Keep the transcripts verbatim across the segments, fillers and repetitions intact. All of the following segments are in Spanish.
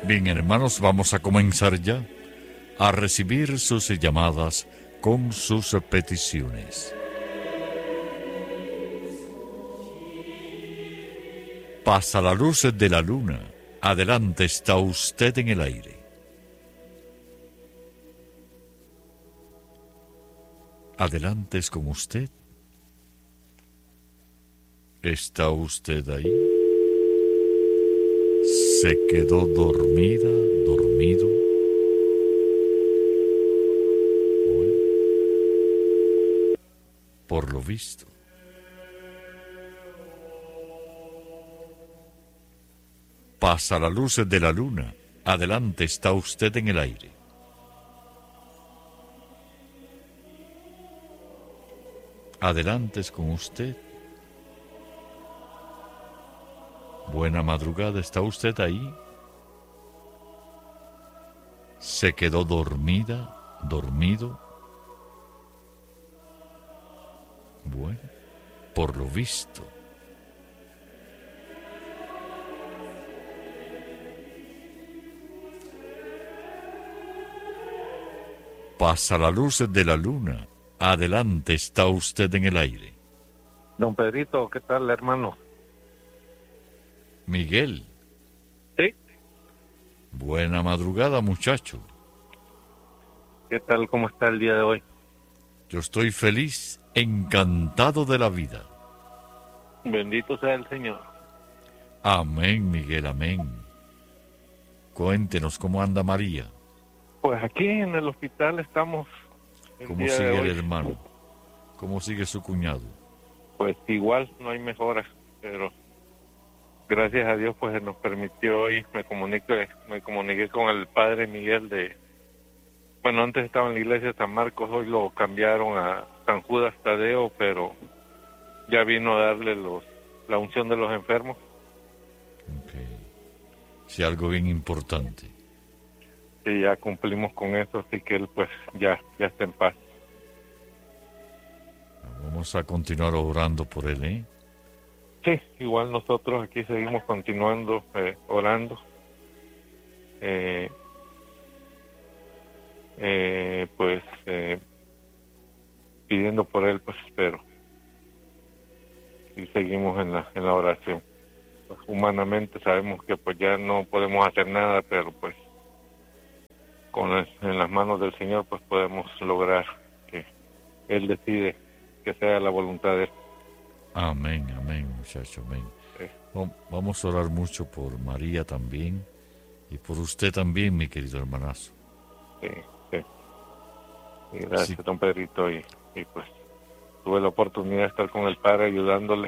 Bien, hermanos, vamos a comenzar ya a recibir sus llamadas con sus peticiones. Pasa la luz de la luna. Adelante, está usted en el aire. Adelante, es con usted. ¿Está usted ahí? Se quedó dormida, dormido. Bueno, por lo visto. Pasa la luz de la luna. Adelante, está usted en el aire. Adelante, es con usted. Buena madrugada, ¿está usted ahí? ¿Se quedó dormida, dormido? Bueno, por lo visto. Pasa la luz de la luna. Adelante, está usted en el aire. Don Pedrito, ¿qué tal, hermano? Miguel. Sí. Buena madrugada, muchacho. ¿Qué tal, cómo está el día de hoy? Yo estoy feliz, encantado de la vida. Bendito sea el Señor. Amén, Miguel, amén. Cuéntenos cómo anda María. Pues aquí en el hospital estamos. El ¿Cómo día sigue de el hoy. hermano? ¿Cómo sigue su cuñado? Pues igual, no hay mejoras, pero gracias a Dios pues nos permitió hoy, me comuniqué, me comuniqué con el padre Miguel de, bueno, antes estaba en la iglesia de San Marcos, hoy lo cambiaron a San Judas Tadeo, pero ya vino a darle los la unción de los enfermos. Okay. Sí, algo bien importante. Y ya cumplimos con eso, así que él pues ya, ya está en paz. Vamos a continuar orando por él, ¿eh? Sí, igual nosotros aquí seguimos continuando eh, orando. Eh, eh, pues eh, pidiendo por él, pues espero. Y seguimos en la en la oración. Pues, humanamente sabemos que pues ya no podemos hacer nada, pero pues con el, en las manos del Señor pues podemos lograr que Él decide que sea la voluntad de Él. Amén, amén, muchacho, amén. Sí. Vamos a orar mucho por María también y por usted también, mi querido hermanazo. Sí, sí. Y gracias, Sí. don Pedrito, y, y pues tuve la oportunidad de estar con el padre ayudándole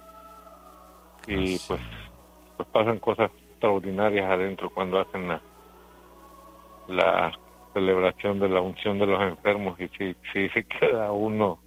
y Así. pues, pues pasan cosas extraordinarias adentro cuando hacen la la celebración de la unción de los enfermos y si, si se queda uno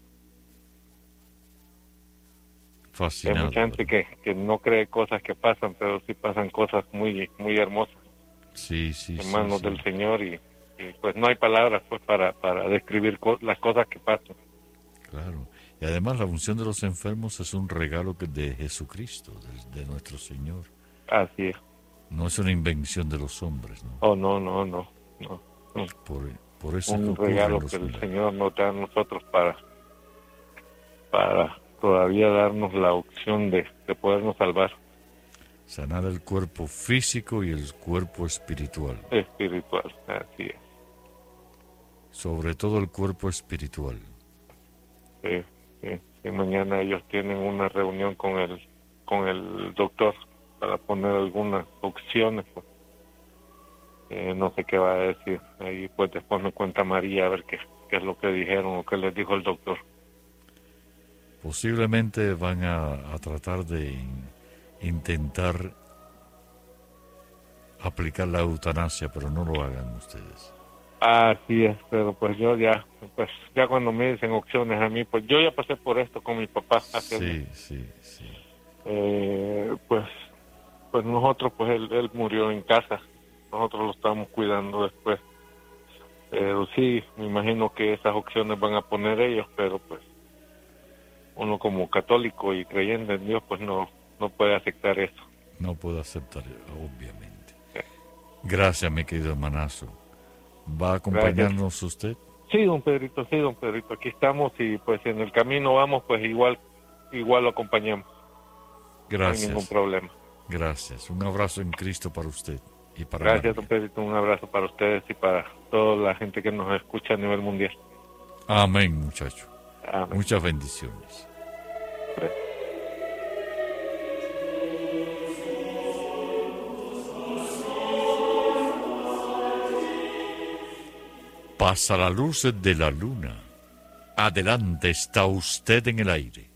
Fascinado. hay mucha gente que, que no cree cosas que pasan, pero sí pasan cosas muy muy hermosas Sí, sí, en sí, manos sí. del Señor y, y pues no hay palabras pues para, para describir co- las cosas que pasan. Claro. Y además la unción de los enfermos es un regalo que de Jesucristo, de, de nuestro Señor. Así es. No es una invención de los hombres, ¿no? Oh, no, no, no, no. no. Por, por eso es que Un ocurren regalo los que el milagros. Señor nos da a nosotros para para todavía darnos la opción de, de podernos salvar. Sanar el cuerpo físico y el cuerpo espiritual. Espiritual, así es. Sobre todo el cuerpo espiritual. Sí, sí, sí. Mañana ellos tienen una reunión con el con el doctor para poner algunas opciones. Pues. Eh, no sé qué va a decir. Ahí pues después me cuenta María a ver qué, qué es lo que dijeron o qué les dijo el doctor. Posiblemente van a, a tratar de in, intentar aplicar la eutanasia, pero no lo hagan ustedes. Así es, pero pues yo ya, pues ya cuando me dicen opciones a mí, pues yo ya pasé por esto con mi papá. Hace Sí, sí, sí. eh, pues, pues nosotros, pues él, él murió en casa, nosotros lo estábamos cuidando después. Pero sí, me imagino que esas opciones van a poner ellos, pero pues uno como católico y creyente en Dios, pues no, no puede aceptar eso. No puedo aceptar, obviamente. Gracias, mi querido hermanazo. ¿Va a acompañarnos usted? Sí, don Pedrito, sí, don Pedrito. Aquí estamos y pues en el camino vamos, pues igual, igual lo acompañamos. Gracias. No hay ningún problema. Gracias. Un abrazo en Cristo para usted y para Gracias, María. don Pedrito. Un abrazo para ustedes y para toda la gente que nos escucha a nivel mundial. Amén, muchacho. Amén. Muchas bendiciones. Gracias. Pasa la luz de la luna. Adelante, está usted en el aire.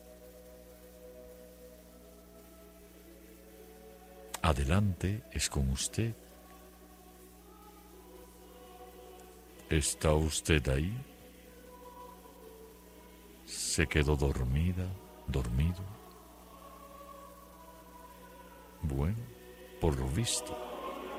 Adelante, es con usted. ¿Está usted ahí? ¿Se quedó dormida, dormido? Bueno, por lo visto.